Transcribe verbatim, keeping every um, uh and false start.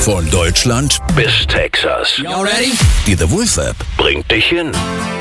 Von Deutschland bis Texas. Y'all ready? Die The Wolf App bringt dich hin.